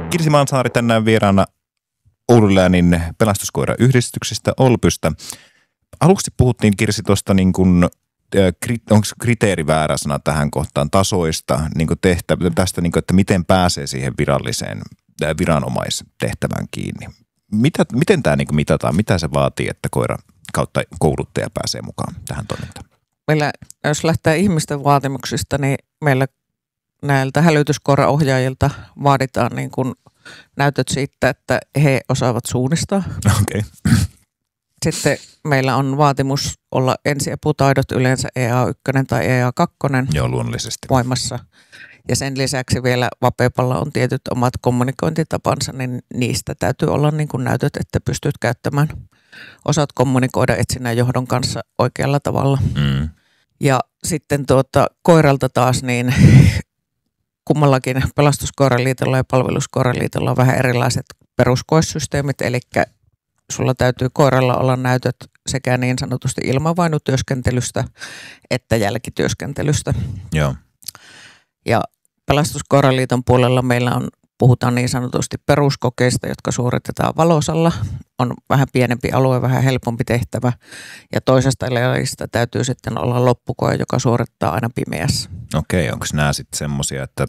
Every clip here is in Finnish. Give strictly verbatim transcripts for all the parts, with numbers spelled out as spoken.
Kirsi Mansaari tänään vieraana Oulun läänin pelastuskoirayhdistyksestä Olpystä. Aluksi puhuttiin, Kirsi, tuosta niin kuin, onko kriteeri väärä sana tähän kohtaan, tasoista niin kuin tehtävä, tästä, niin kuin, että miten pääsee siihen viralliseen viranomaistehtävään kiinni. Mitä, miten tämä niin kuin mitataan, mitä se vaatii, että koira kautta kouluttaja pääsee mukaan tähän toimintaan? Meillä, jos lähtee ihmisten vaatimuksista, niin meillä näiltä hälytyskoiraohjaajilta vaaditaan niin kuin näytöt siitä, että he osaavat suunnistaa. Okay. Sitten meillä on vaatimus olla ensiaputaidot yleensä E A yksi tai E A kaksi Joo, luonnollisesti voimassa. Ja sen lisäksi vielä Vapepalla on tietyt omat kommunikointitapansa, niin niistä täytyy olla niin kuin näytöt, että pystyt käyttämään. Osaat kommunikoida etsinnän johdon kanssa oikealla tavalla. Mm. Ja sitten tuota, koiralta taas niin kummallakin pelastuskoiraliitolla ja palveluskoiraliitolla on vähän erilaiset peruskoesysteemit, eli sulla täytyy koiralla olla näytöt sekä niin sanotusti ilmavainutyöskentelystä että jälkityöskentelystä. Joo. Ja pelastuskoiraliiton puolella meillä on, puhutaan niin sanotusti peruskokeista, jotka suoritetaan valosalla. On vähän pienempi alue, vähän helpompi tehtävä. Ja toisesta lajista täytyy sitten olla loppukoe, joka suorittaa aina pimeässä. Okei, onko nämä sitten semmoisia, että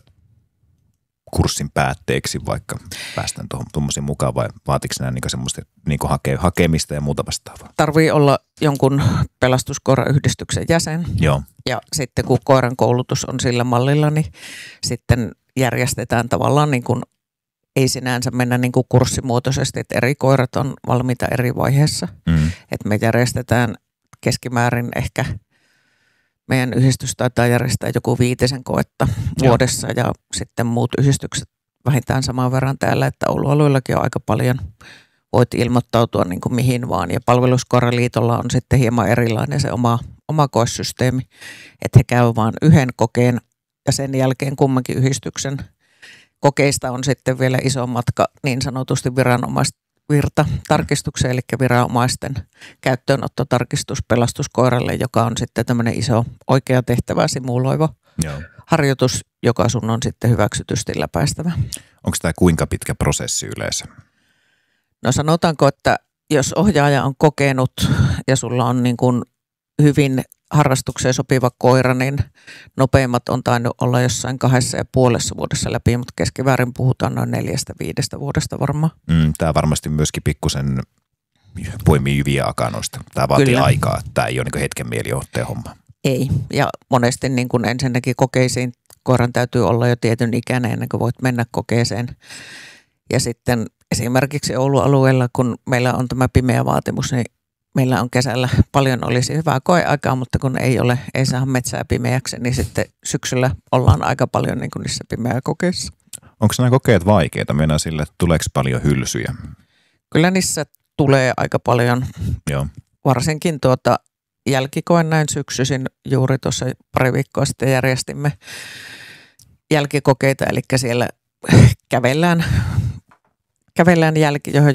kurssin päätteeksi vaikka päästään tuommoisiin mukaan, vai vaatiko nämä niinku semmoista niinku hake, hakemista ja muuta vastaavaa? Tarvii olla jonkun pelastuskoirayhdistyksen jäsen. Joo. Ja sitten kun koiran koulutus on sillä mallilla, niin sitten järjestetään tavallaan niin kuin, ei sinänsä mennä niin kuin kurssimuotoisesti, että eri koirat on valmiita eri vaiheessa. Mm. Että me järjestetään keskimäärin ehkä, meidän yhdistys taitaa järjestää joku viitisen koetta Joo. vuodessa ja sitten muut yhdistykset vähintään saman verran täällä, että Oulu-alueellakin on aika paljon. Voit ilmoittautua niin kuin mihin vaan ja palveluskoiraliitolla on sitten hieman erilainen se oma, oma koesysteemi, että he käyvät vaan yhden kokeen ja sen jälkeen kummankin yhdistyksen kokeista on sitten vielä iso matka niin sanotusti viranomaisvirta tarkistukseen, eli viranomaisten käyttöönottotarkistus pelastuskoiralle, joka on sitten tämmöinen iso oikea tehtävä simuloiva Joo. harjoitus, joka sun on sitten hyväksytysti läpäistävä. Onko tämä kuinka pitkä prosessi yleensä? No sanotaanko, että jos ohjaaja on kokenut ja sulla on niin kuin hyvin harrastukseen sopiva koira, niin nopeimmat on tainnut olla jossain kahdessa ja puolessa vuodessa läpi, mutta keskiväärin puhutaan noin neljästä viidestä vuodesta varmaan. Mm, tämä varmasti myöskin pikkusen poimii jyviä akanoista. Tämä vaatii Kyllä. aikaa, että tämä ei ole niin hetken mielijohteen homma. Ei, ja monesti niin kuin ensinnäkin kokeisiin koiran täytyy olla jo tietyn ikäinen ennen kuin voit mennä kokeeseen. Ja sitten esimerkiksi Oulun alueella, kun meillä on tämä pimeä vaatimus, niin meillä on kesällä paljon olisi hyvää koeaikaa, mutta kun ei ole, ei saa metsää pimeäksi, niin sitten syksyllä ollaan aika paljon niin kuin niissä pimeä kokeissa. Onko nämä kokeet vaikeita? Mennään sille, että tuleeko paljon hylsyjä? Kyllä niissä tulee aika paljon, Joo. varsinkin tuota jälkikoen näin syksyisin. Juuri tuossa pari viikkoa sitten järjestimme jälkikokeita, eli siellä kävellään, kävellään jälki, johon